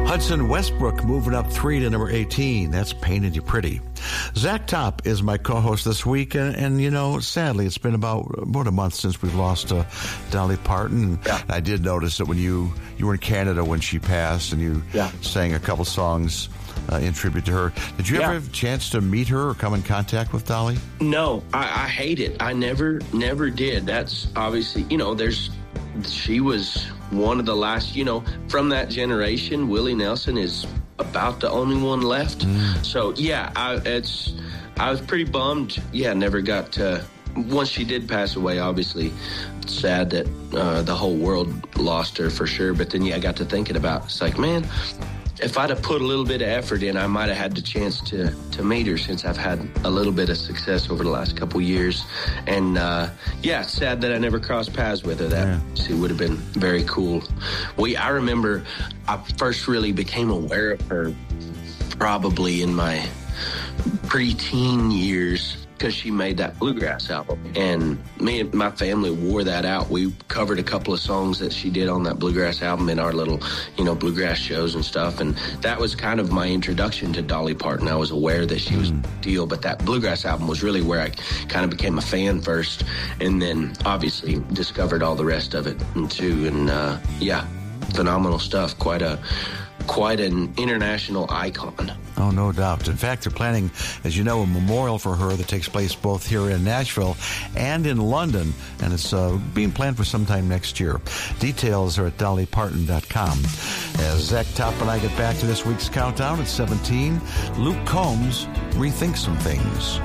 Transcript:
Hudson Westbrook moving up 3 to number 18. That's Painted You Pretty. Zach Top is my co-host this week, and you know, sadly, it's been about a month since we've lost Dolly Parton. Yeah. I did notice that when you were in Canada when she passed, and you sang a couple songs in tribute to her. Did you ever have a chance to meet her or come in contact with Dolly? No, I hate it. I never did. That's obviously, you know, she was one of the last, you know, from that generation. Willie Nelson is about the only one left. So yeah, I was pretty bummed. Yeah, never got to. Once she did pass away, obviously sad that the whole world lost her for sure. But then I got to thinking about, it's like, man, if I'd have put a little bit of effort in, I might have had the chance to meet her, since I've had a little bit of success over the last couple years. And it's sad that I never crossed paths with her. That would have been very cool. I remember I first really became aware of her probably in my preteen years, because she made that bluegrass album, and me and my family wore that out. We covered a couple of songs that she did on that bluegrass album in our little, you know, bluegrass shows and stuff, and that was kind of my introduction to Dolly Parton. I was aware that she was a deal, but that bluegrass album was really where I kind of became a fan first, and then obviously discovered all the rest of it too. And phenomenal stuff. Quite an international icon. Oh, no doubt. In fact, they're planning, as you know, a memorial for her that takes place both here in Nashville and in London, and it's being planned for sometime next year. Details are at dollyparton.com. As Zach Top and I get back to this week's countdown at 17, Luke Combs rethinks some things.